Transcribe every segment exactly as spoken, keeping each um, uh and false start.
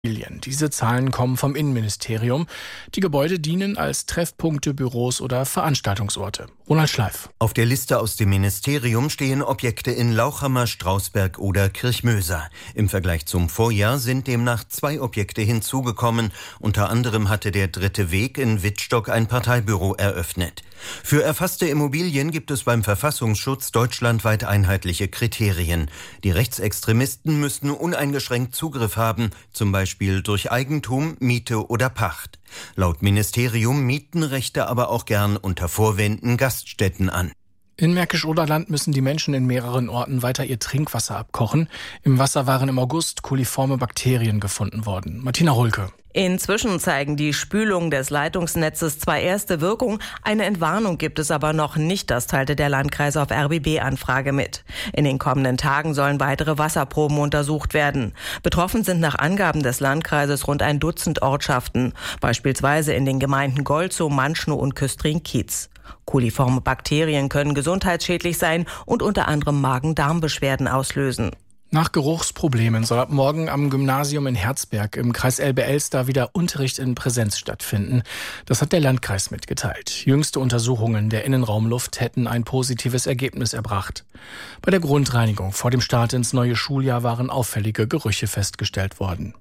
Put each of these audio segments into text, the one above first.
Diese Zahlen kommen vom Innenministerium. Die Gebäude dienen als Treffpunkte, Büros oder Veranstaltungsorte. Ronald Schleif. Auf der Liste aus dem Ministerium stehen Objekte in Lauchhammer, Strausberg oder Kirchmöser. Im Vergleich zum Vorjahr sind demnach zwei Objekte hinzugekommen. Unter anderem hatte der Dritte Weg in Wittstock ein Parteibüro eröffnet. Für erfasste Immobilien gibt es beim Verfassungsschutz deutschlandweit einheitliche Kriterien. Die Rechtsextremisten müssten uneingeschränkt Zugriff haben, zum Beispiel durch Eigentum, Miete oder Pacht. Laut Ministerium mieten Rechte aber auch gern unter Vorwänden Gaststätten an. In Märkisch-Oderland müssen die Menschen in mehreren Orten weiter ihr Trinkwasser abkochen. Im Wasser waren im August koliforme Bakterien gefunden worden. Martina Rulke. Inzwischen zeigen die Spülungen des Leitungsnetzes zwar erste Wirkung, eine Entwarnung gibt es aber noch nicht, das teilte der Landkreis auf R B B-Anfrage mit. In den kommenden Tagen sollen weitere Wasserproben untersucht werden. Betroffen sind nach Angaben des Landkreises rund ein Dutzend Ortschaften, beispielsweise in den Gemeinden Golzow, Manschnow und Küstrin-Kietz. Koliforme Bakterien können gesundheitsschädlich sein und unter anderem Magen-Darm-Beschwerden auslösen. Nach Geruchsproblemen soll ab morgen am Gymnasium in Herzberg im Kreis Elbe-Elster wieder Unterricht in Präsenz stattfinden. Das hat der Landkreis mitgeteilt. Jüngste Untersuchungen der Innenraumluft hätten ein positives Ergebnis erbracht. Bei der Grundreinigung vor dem Start ins neue Schuljahr waren auffällige Gerüche festgestellt worden.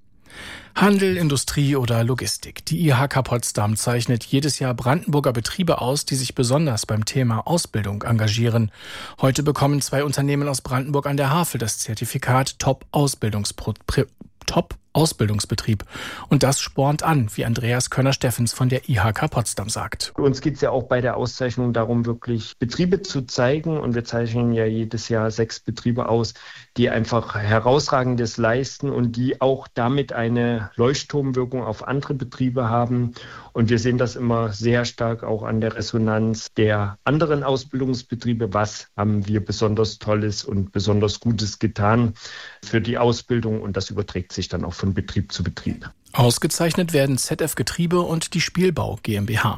Handel, Industrie oder Logistik. Die I H K Potsdam zeichnet jedes Jahr Brandenburger Betriebe aus, die sich besonders beim Thema Ausbildung engagieren. Heute bekommen zwei Unternehmen aus Brandenburg an der Havel das Zertifikat Top-Ausbildungspro- Top-Ausbildungsbetrieb. Und das spornt an, wie Andreas Könner-Steffens von der I H K Potsdam sagt. Für uns geht es ja auch bei der Auszeichnung darum, wirklich Betriebe zu zeigen. Und wir zeichnen ja jedes Jahr sechs Betriebe aus, die einfach Herausragendes leisten und die auch damit eine Leuchtturmwirkung auf andere Betriebe haben. Und wir sehen das immer sehr stark auch an der Resonanz der anderen Ausbildungsbetriebe. Was haben wir besonders Tolles und besonders Gutes getan für die Ausbildung? Und das überträgt sich dann auch von Betrieb zu Betrieb. Ausgezeichnet werden Z F Getriebe und die Spielbau GmbH.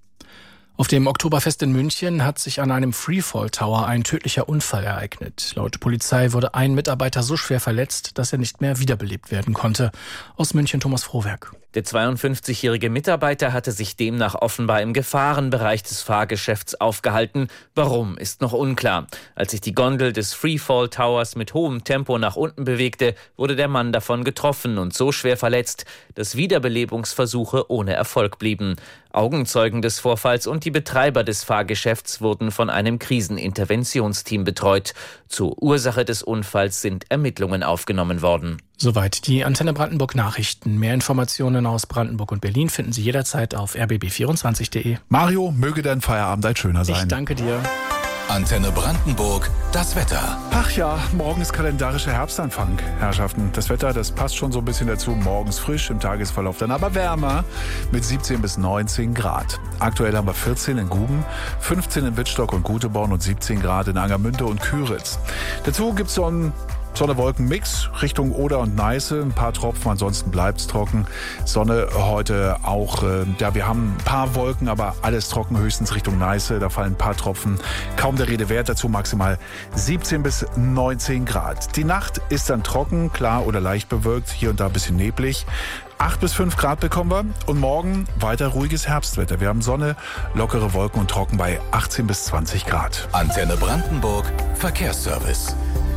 Auf dem Oktoberfest in München hat sich an einem Freefall Tower ein tödlicher Unfall ereignet. Laut Polizei wurde ein Mitarbeiter so schwer verletzt, dass er nicht mehr wiederbelebt werden konnte. Aus München Thomas Frohwerk. Der zweiundfünfzigjährige Mitarbeiter hatte sich demnach offenbar im Gefahrenbereich des Fahrgeschäfts aufgehalten. Warum, ist noch unklar. Als sich die Gondel des Freefall Towers mit hohem Tempo nach unten bewegte, wurde der Mann davon getroffen und so schwer verletzt, dass Wiederbelebungsversuche ohne Erfolg blieben. Augenzeugen des Vorfalls und die Betreiber des Fahrgeschäfts wurden von einem Kriseninterventionsteam betreut. Zur Ursache des Unfalls sind Ermittlungen aufgenommen worden. Soweit die Antenne Brandenburg Nachrichten. Mehr Informationen aus Brandenburg und Berlin finden Sie jederzeit auf r b b vierundzwanzig punkt de. Mario, möge dein Feierabend ein schöner sein. Ich danke dir. Antenne Brandenburg, das Wetter. Ach ja, morgen ist kalendarischer Herbstanfang, Herrschaften. Das Wetter, das passt schon so ein bisschen dazu. Morgens frisch, im Tagesverlauf dann aber wärmer mit siebzehn bis neunzehn Grad. Aktuell haben wir vierzehn in Guben, fünfzehn in Wittstock und Guteborn und siebzehn Grad in Angermünde und Küritz. Dazu gibt es so ein Sonne-Wolken-Mix Richtung Oder und Neiße. Ein paar Tropfen, ansonsten bleibt es trocken. Sonne heute auch, äh, ja, wir haben ein paar Wolken, aber alles trocken, höchstens Richtung Neiße. Da fallen ein paar Tropfen. Kaum der Rede wert, dazu maximal siebzehn bis neunzehn Grad. Die Nacht ist dann trocken, klar oder leicht bewölkt, hier und da ein bisschen neblig. acht bis fünf Grad bekommen wir und morgen weiter ruhiges Herbstwetter. Wir haben Sonne, lockere Wolken und trocken bei achtzehn bis zwanzig Grad. Antenne Brandenburg, Verkehrsservice.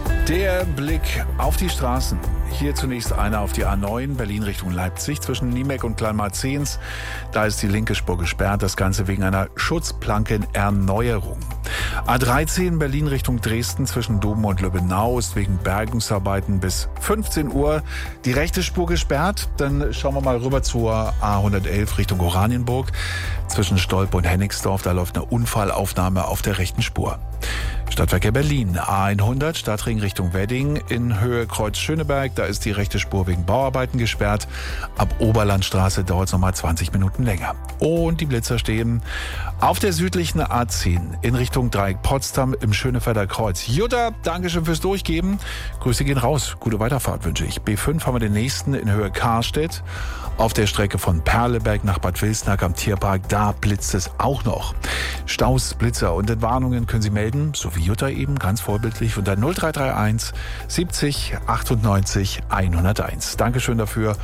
Der Blick auf die Straßen. Hier zunächst einer auf die A neun, Berlin Richtung Leipzig, zwischen Niemek und Kleinmarzens. Da ist die linke Spur gesperrt, das Ganze wegen einer Schutzplankenerneuerung. A dreizehn, Berlin Richtung Dresden, zwischen Doben und Lübbenau, ist wegen Bergungsarbeiten bis fünfzehn Uhr die rechte Spur gesperrt. Dann schauen wir mal rüber zur A hundertelf Richtung Oranienburg, zwischen Stolpe und Hennigsdorf. Da läuft eine Unfallaufnahme auf der rechten Spur. Stadtverkehr Berlin, A hundert, Stadtring Richtung Wedding, in Höhe Kreuz Schöneberg, da ist die rechte Spur wegen Bauarbeiten gesperrt. Ab Oberlandstraße dauert es nochmal zwanzig Minuten länger. Und die Blitzer stehen auf der südlichen A zehn in Richtung Dreieck Potsdam im Schönefelder Kreuz. Jutta, Dankeschön fürs Durchgeben. Grüße gehen raus. Gute Weiterfahrt wünsche ich. B fünf haben wir den nächsten in Höhe Karstedt. Auf der Strecke von Perleberg nach Bad Wilsnack am Tierpark, da blitzt es auch noch. Staus, Blitzer und Entwarnungen können Sie melden, so wie Jutta eben, ganz vorbildlich, unter null drei drei eins siebzig achtundneunzig hunderteins. Dankeschön dafür.